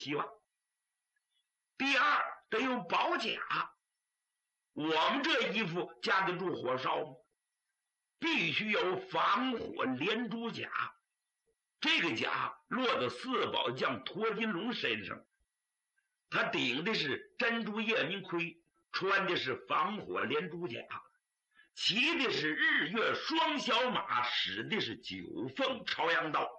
希望。第二，得有宝甲。我们这衣服架得住火烧吗？必须有防火连珠甲。这个甲落到四宝将脱金龙身上，他顶的是珍珠夜明盔，穿的是防火连珠甲，骑的是日月双小马，使的是九凤朝阳刀。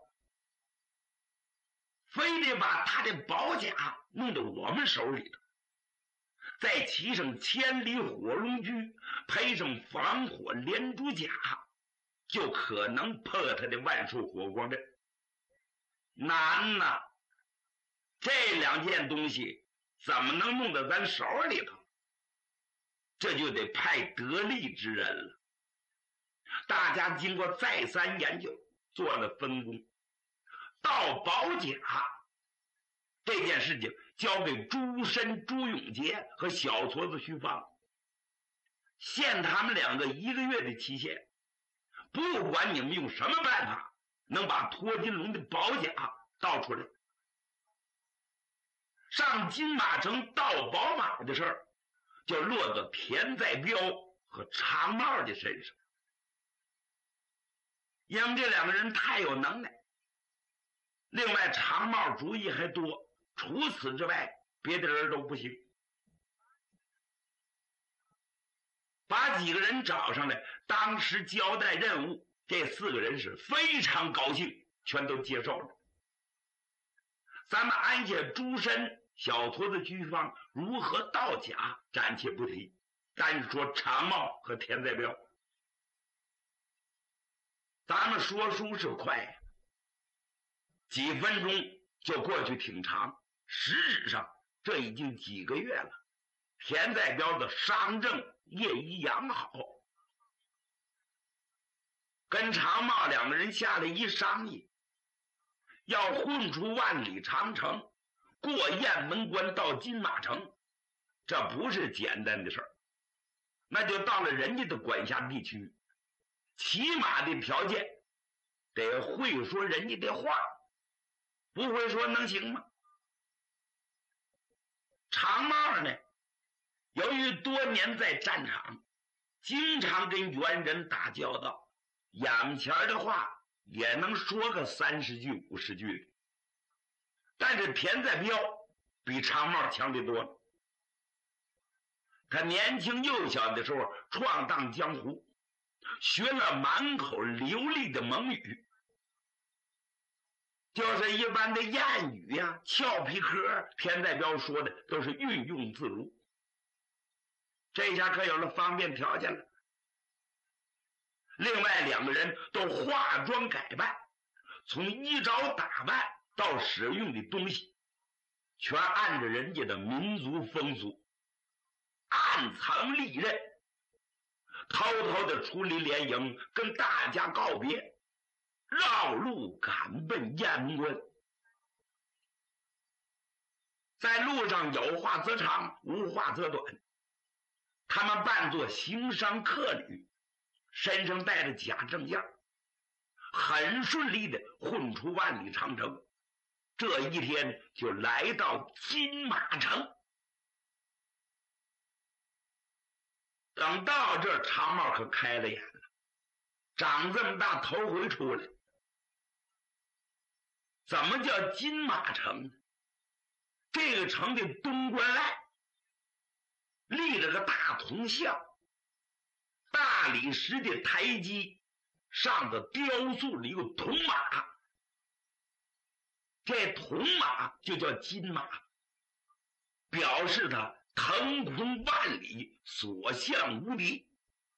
非得把他的宝甲弄到我们手里头，再骑上千里火龙驹，配上防火连珠甲，就可能破他的万寿火光阵。难呐！这两件东西怎么能弄到咱手里头？这就得派得力之人了。大家经过再三研究，做了分工。盗宝甲这件事情交给朱深、朱永杰和小矬子徐芳，限他们两个1个月的期限。不管你们用什么办法能把脱金龙的宝甲盗出来。上金马城盗宝马的事儿就落到田在彪和长帽的身上，因为这两个人太有能耐。另外长帽主意还多，除此之外别的人都不行。把几个人找上来，当时交代任务，这4个人是非常高兴，全都接受了。咱们按下朱深、小矬子居方如何盗甲暂且不提，单说长帽和田在彪。咱们说书是快，几分钟就过去挺长，实质上这已经几个月了。田在彪的伤正业已养好，跟长帽两个人下来一商议，要混出万里长城，过雁门关到金马城，这不是简单的事儿。那就到了人家的管辖地区，起码的条件得会说人家的话，不会说能行吗？长帽呢，由于多年在战场，经常跟猿人打交道，眼前的话也能说个30句50句的。但是田在彪比长帽强得多了。他年轻幼小的时候闯荡江湖，学了满口流利的蒙语，就是一般的谚语呀、俏皮嗑，田在彪说的都是运用自如。这下可有了方便条件了。另外2个人都化妆改扮，从衣着打扮到使用的东西，全按着人家的民族风俗，暗藏利刃，偷偷的出离连营，跟大家告别，绕路赶奔雁门关。在路上有话则长，无话则短。他们扮作行商客旅，身上带着假证件，很顺利的混出万里长城。这一天就来到金马城。等到这儿，长帽可开了眼了，长这么大头回出来。怎么叫金马城呢？这个城的东关外立了个大铜像，大理石的台基上头雕塑了一个铜马，这铜马就叫金马，表示它腾空万里，所向无敌。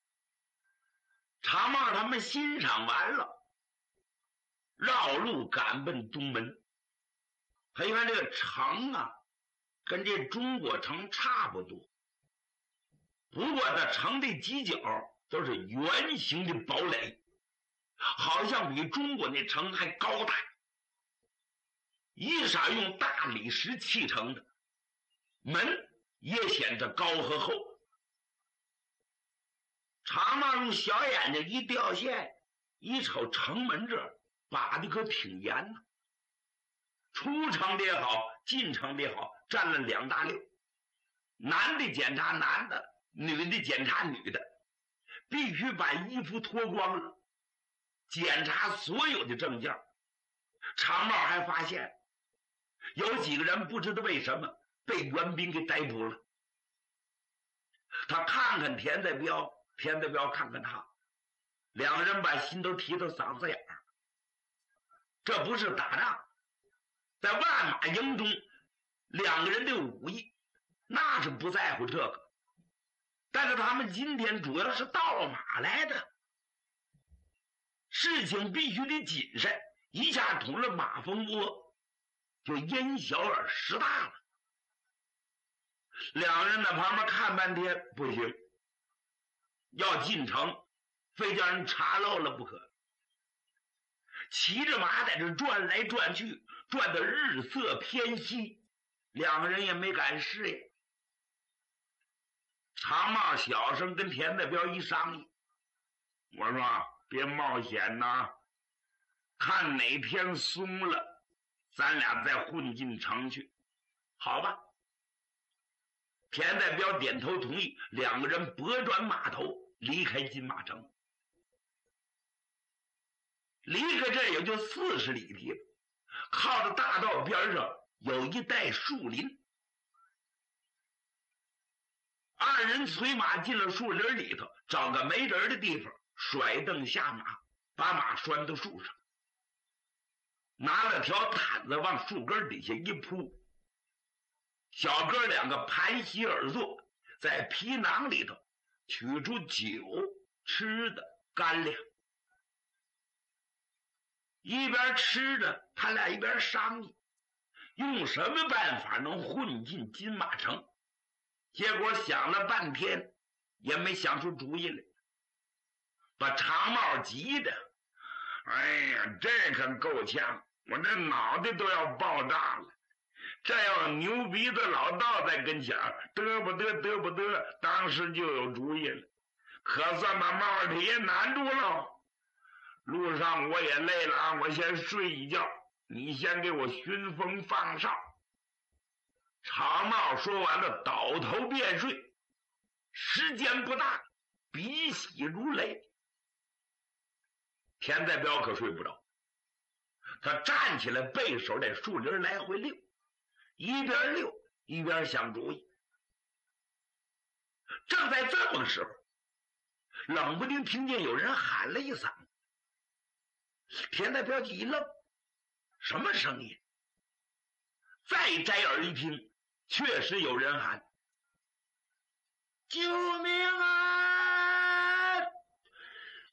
长帽他们欣赏完了，绕路赶奔东门。他一看这个城啊，跟这中国城差不多，不过它城的犄角都是圆形的堡垒，好像比中国那城还高大。一色用大理石砌成的，门也显得高和厚。长帽用小眼睛一掉线，一瞅城门这儿把的可挺严呐。出城的也好， 进城的好，占了2大溜，男的检查男的，女的检查女的，必须把衣服脱光了，检查所有的证件。常茂还发现有几个人不知道为什么被援兵给逮捕了。他看看田在彪，田在彪看看他，两个人把心都提到嗓子眼儿。这不是打仗，在万马营中2个人的武艺那是不在乎这个，但是他们今天主要是盗马来的，事情必须得谨慎，一下捅了马蜂窝，就因小而失大了。两人在旁边看半天，不行，要进城非叫人查漏了不可。骑着马在这转来转去，转得日色偏西，两个人也没敢试呀。常茂小声跟田代彪一商议，我说别冒险呐，看哪天松了，咱俩再混进城去，好吧？田代彪点头同意，两个人拨转马头离开金马城。离开这也就40里地了，靠着大道边上有一带树林。二人催马进了树林里头，找个没人的地方，甩蹬下马，把马拴到树上，拿了条毯子往树根底下一铺。小哥两个盘膝而坐，在皮囊里头取出酒、吃的、干粮。一边吃着，他俩一边商议，用什么办法能混进金马城。结果想了半天也没想出主意来，把常茂急的，哎呀，这可够呛，我这脑袋都要爆炸了。这要牛鼻子老道在跟前，得不得，当时就有主意了，可算把茂二铁难住了。路上我也累了啊，我先睡一觉，你先给我熏风放哨。常茂说完了，倒头便睡，时间不大，鼻息如雷。田代彪可睡不着，他站起来，背手在树林来回溜，一边溜一边想主意。正在这么个时候，冷不丁听见有人喊了一嗓子。田代彪一愣，什么声音？再摘耳一听，确实有人喊：救命